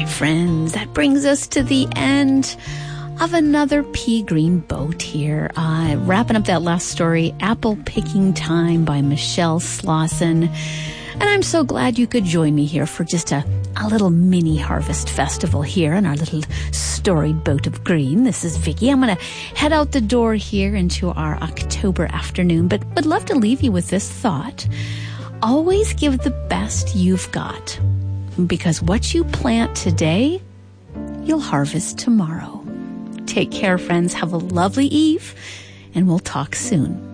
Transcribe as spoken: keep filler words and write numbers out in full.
right, friends, that brings us to the end of another Pea Green Boat here. Uh, wrapping up that last story, Apple Picking Time by Michelle Slauson. And I'm so glad you could join me here for just a, a little mini harvest festival here in our little storied boat of green. This is Vicki. I'm going to head out the door here into our October afternoon, but would love to leave you with this thought. Always give the best you've got, because what you plant today, you'll harvest tomorrow. Take care, friends. Have a lovely eve, and we'll talk soon.